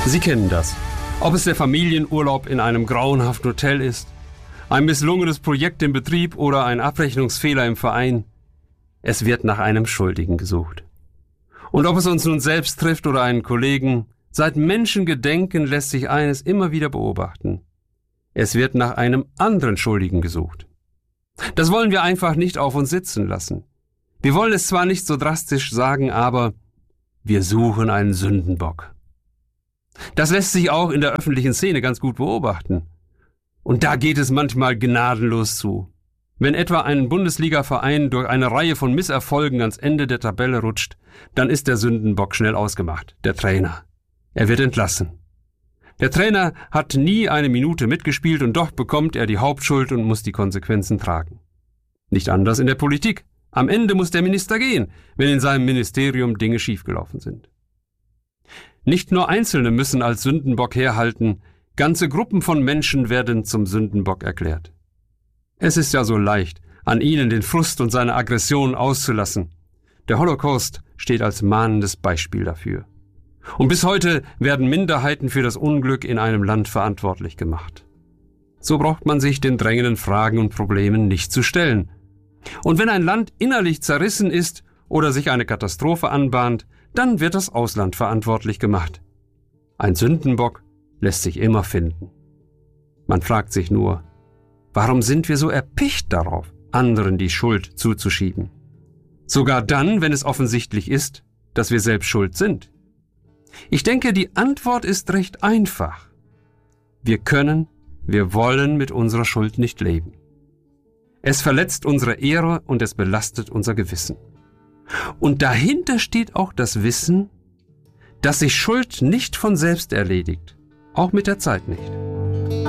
Sie kennen das. Ob es der Familienurlaub in einem grauenhaften Hotel ist, ein misslungenes Projekt im Betrieb oder ein Abrechnungsfehler im Verein. Es wird nach einem Schuldigen gesucht. Und ob es uns nun selbst trifft oder einen Kollegen, seit Menschengedenken lässt sich eines immer wieder beobachten. Es wird nach einem anderen Schuldigen gesucht. Das wollen wir einfach nicht auf uns sitzen lassen. Wir wollen es zwar nicht so drastisch sagen, aber wir suchen einen Sündenbock. Das lässt sich auch in der öffentlichen Szene ganz gut beobachten. Und da geht es manchmal gnadenlos zu. Wenn etwa ein Bundesliga-Verein durch eine Reihe von Misserfolgen ans Ende der Tabelle rutscht, dann ist der Sündenbock schnell ausgemacht, der Trainer. Er wird entlassen. Der Trainer hat nie eine Minute mitgespielt und doch bekommt er die Hauptschuld und muss die Konsequenzen tragen. Nicht anders in der Politik. Am Ende muss der Minister gehen, wenn in seinem Ministerium Dinge schiefgelaufen sind. Nicht nur Einzelne müssen als Sündenbock herhalten, ganze Gruppen von Menschen werden zum Sündenbock erklärt. Es ist ja so leicht, an ihnen den Frust und seine Aggression auszulassen. Der Holocaust steht als mahnendes Beispiel dafür. Und bis heute werden Minderheiten für das Unglück in einem Land verantwortlich gemacht. So braucht man sich den drängenden Fragen und Problemen nicht zu stellen. Und wenn ein Land innerlich zerrissen ist oder sich eine Katastrophe anbahnt, dann wird das Ausland verantwortlich gemacht. Ein Sündenbock lässt sich immer finden. Man fragt sich nur, warum sind wir so erpicht darauf, anderen die Schuld zuzuschieben? Sogar dann, wenn es offensichtlich ist, dass wir selbst schuld sind. Ich denke, die Antwort ist recht einfach. Wir wollen mit unserer Schuld nicht leben. Es verletzt unsere Ehre und es belastet unser Gewissen. Und dahinter steht auch das Wissen, dass sich Schuld nicht von selbst erledigt, auch mit der Zeit nicht.